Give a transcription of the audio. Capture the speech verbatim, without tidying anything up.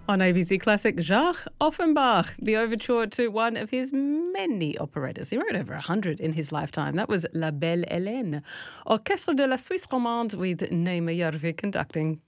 On A B C Classic, Jacques Offenbach, the overture to one of his many operettas. He wrote over a hundred in his lifetime. That was La Belle Hélène. Orchestre de la Suisse Romande with Neema Järvi conducting.